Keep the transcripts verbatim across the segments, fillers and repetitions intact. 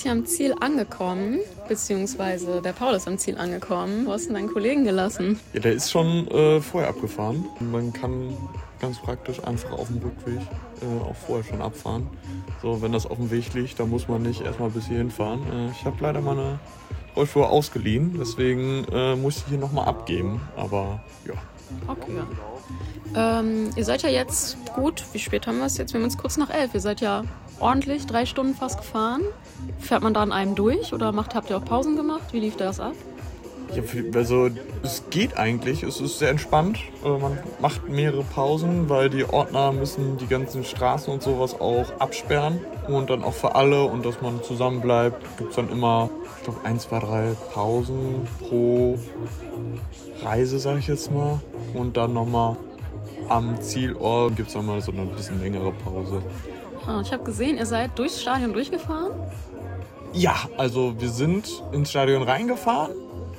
hier am Ziel angekommen, beziehungsweise der Paul ist am Ziel angekommen. Wo hast du deinen Kollegen gelassen? Ja, der ist schon äh, vorher abgefahren. Man kann ganz praktisch einfach auf dem Rückweg äh, auch vorher schon abfahren. So, wenn das auf dem Weg liegt, dann muss man nicht erstmal bis hierhin fahren. Äh, ich habe leider meine Rollschuhe ausgeliehen, deswegen äh, muss ich hier nochmal abgeben. Aber ja. Okay, ja. Ähm, ihr seid ja jetzt gut, wie spät haben wir es jetzt? Wir haben uns kurz nach elf. Ihr seid ja ordentlich, drei Stunden fast gefahren. Fährt man da an einem durch oder macht, habt ihr auch Pausen gemacht? Wie lief das ab? Ja, also es geht eigentlich, es ist sehr entspannt. Man macht mehrere Pausen, weil die Ordner müssen die ganzen Straßen und sowas auch absperren. Und dann auch für alle und dass man zusammen bleibt, gibt es dann immer, ich glaube, ein, zwei, drei Pausen pro Reise, sage ich jetzt mal. Und dann nochmal am Zielort gibt es nochmal so eine bisschen längere Pause. Ah, ich habe gesehen, ihr seid durchs Stadion durchgefahren? Ja, also wir sind ins Stadion reingefahren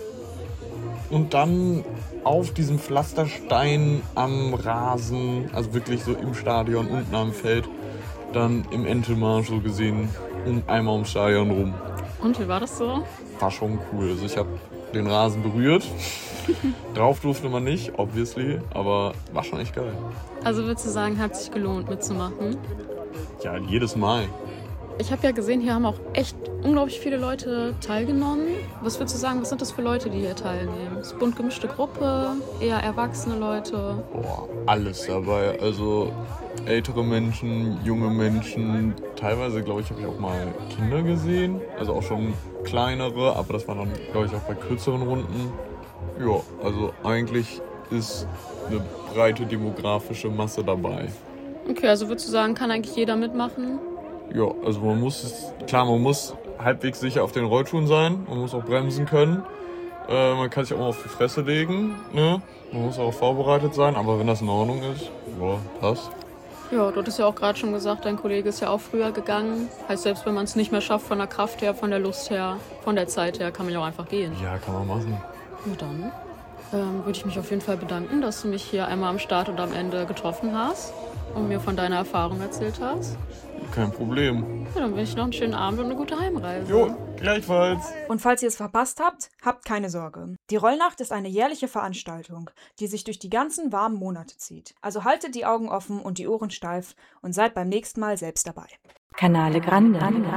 und dann auf diesem Pflasterstein am Rasen, also wirklich so im Stadion, unten am Feld, dann im Entelmarsch so gesehen und einmal ums Stadion rum. Und wie war das so? War schon cool. Also ich habe den Rasen berührt. Drauf durfte man nicht, obviously, aber war schon echt geil. Also würdest du sagen, hat sich gelohnt mitzumachen? Ja, jedes Mal. Ich habe ja gesehen, hier haben auch echt unglaublich viele Leute teilgenommen. Was würdest du sagen, was sind das für Leute, die hier teilnehmen? Ist eine bunt gemischte Gruppe, eher erwachsene Leute? Boah, alles dabei. Also ältere Menschen, junge Menschen. Teilweise, glaube ich, habe ich auch mal Kinder gesehen. Also auch schon kleinere, aber das war dann, glaube ich, auch bei kürzeren Runden. Ja, also eigentlich ist eine breite demografische Masse dabei. Okay, also würdest du sagen, kann eigentlich jeder mitmachen? Ja, also man muss, klar, man muss halbwegs sicher auf den Rollschuhen sein, man muss auch bremsen können, äh, man kann sich auch mal auf die Fresse legen, ne? Man muss auch vorbereitet sein, aber wenn das in Ordnung ist, ja, passt. Ja, du hattest ja auch gerade schon gesagt, dein Kollege ist ja auch früher gegangen. Heißt, selbst wenn man es nicht mehr schafft von der Kraft her, von der Lust her, von der Zeit her, kann man ja auch einfach gehen. Ja, kann man machen. Und dann ähm, würde ich mich auf jeden Fall bedanken, dass du mich hier einmal am Start und am Ende getroffen hast und mir von deiner Erfahrung erzählt hast. Kein Problem. Ja, dann wünsche ich noch einen schönen Abend und eine gute Heimreise. Jo, gleichfalls. Und falls ihr es verpasst habt, habt keine Sorge. Die Rollnacht ist eine jährliche Veranstaltung, die sich durch die ganzen warmen Monate zieht. Also haltet die Augen offen und die Ohren steif und seid beim nächsten Mal selbst dabei. Canale Grande.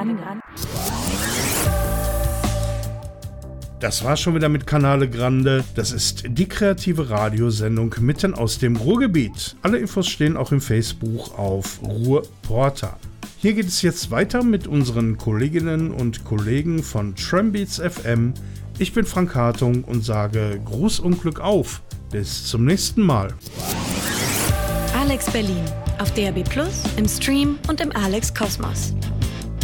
Das war schon wieder mit Canale Grande. Das ist die kreative Radiosendung mitten aus dem Ruhrgebiet. Alle Infos stehen auch im Facebook auf Ruhrporter. Hier geht es jetzt weiter mit unseren Kolleginnen und Kollegen von Trambeats F M. Ich bin Frank Hartung und sage Gruß und Glück auf. Bis zum nächsten Mal. Alex Berlin auf D A B Plus, im Stream und im Alex Kosmos.